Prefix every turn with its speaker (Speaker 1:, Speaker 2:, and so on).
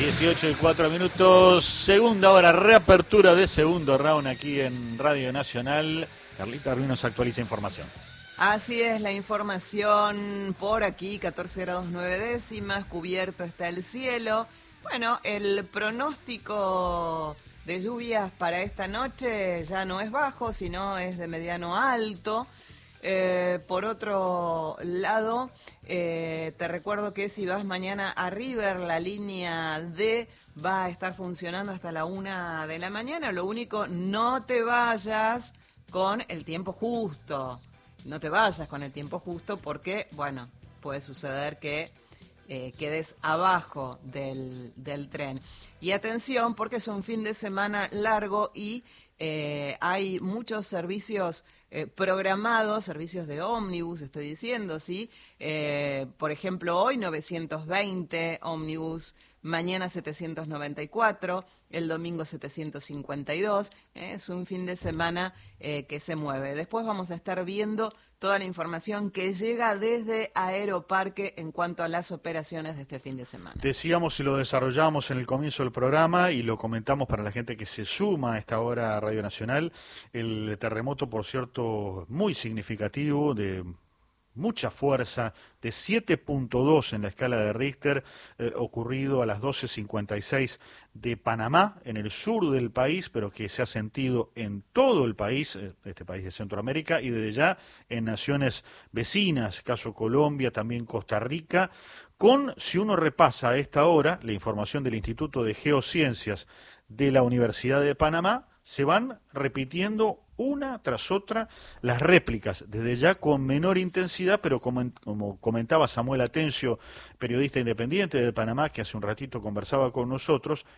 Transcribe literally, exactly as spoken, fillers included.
Speaker 1: dieciocho y cuatro minutos, segunda hora, reapertura de segundo round aquí en Radio Nacional. Carlita Ruiz nos actualiza información.
Speaker 2: Así es la información por aquí, catorce grados nueve décimas, cubierto está el cielo. Bueno, el pronóstico de lluvias para esta noche ya no es bajo, sino es de mediano a alto. Eh, por otro lado, eh, te recuerdo que si vas mañana a River, la línea D va a estar funcionando hasta la una de la mañana. Lo único, no te vayas con el tiempo justo. No te vayas con el tiempo justo porque, bueno, puede suceder que eh, quedes abajo del, del tren. Y atención, porque es un fin de semana largo y eh, hay muchos servicios eh, programados, servicios de ómnibus, estoy diciendo, ¿sí? Eh, por ejemplo, hoy novecientos veinte ómnibus, mañana setecientos noventa y cuatro, el domingo setecientos cincuenta y dos, ¿eh? Es un fin de semana eh, que se mueve. Después vamos a estar viendo toda la información que llega desde Aeroparque en cuanto a las operaciones de este fin de semana.
Speaker 1: Decíamos y lo desarrollamos en el comienzo del programa y lo comentamos para la gente que se suma a esta hora a Radio Nacional, el terremoto, por cierto, muy significativo, de mucha fuerza, de siete punto dos en la escala de Richter, eh, ocurrido a las doce cincuenta y seis de Panamá, en el sur del país, pero que se ha sentido en todo el país, eh, este país de Centroamérica, y desde ya en naciones vecinas, caso Colombia, también Costa Rica, con, si uno repasa a esta hora, la información del Instituto de Geociencias de la Universidad de Panamá, se van repitiendo una tras otra las réplicas, desde ya con menor intensidad, pero como, como comentaba Samuel Atencio, periodista independiente de Panamá, que hace un ratito conversaba con nosotros,